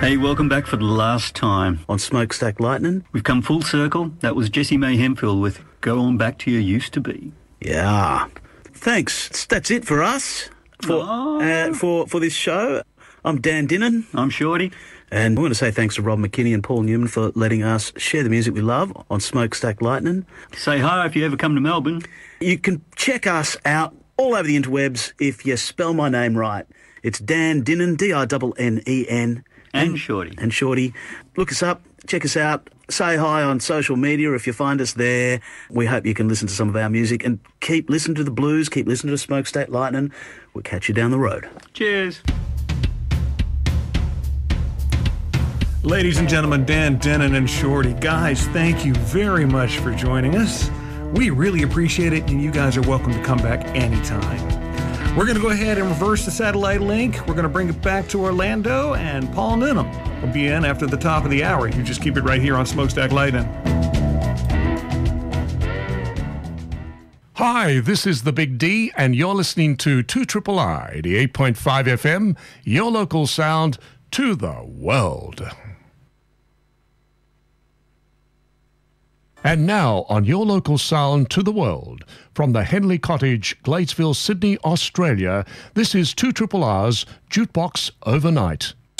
Hey, welcome back for the last time on Smokestack Lightning. We've come full circle. That was Jesse May Hemphill with Go On Back to Your Used to Be. Yeah. Thanks. That's it for us for this show. I'm Dan Dinnan. I'm Shorty. And I want to say thanks to Rob McKinney and Paul Newman for letting us share the music we love on Smokestack Lightning. Say hi if you ever come to Melbourne. You can check us out all over the interwebs if you spell my name right. It's Dan Dinnan, D-I-N-N-E-N. And Shorty. And Shorty. Look us up, check us out, say hi on social media if you find us there. We hope you can listen to some of our music and keep listening to the blues, keep listening to Smokestack Lightning. We'll catch you down the road. Cheers. Ladies and gentlemen, Dan Dinnan and Shorty. Guys, thank you very much for joining us. We really appreciate it, and you guys are welcome to come back anytime. We're going to go ahead and reverse the satellite link. We're going to bring it back to Orlando, and Paul Ninham will be in after the top of the hour. You just keep it right here on Smokestack Lightning. Hi, this is the Big D, and you're listening to 2RRI, the 8.5 FM, your local sound to the world. And now, on your local sound to the world, from the Henley Cottage, Gladesville, Sydney, Australia, this is 2RRI's Jukebox Overnight.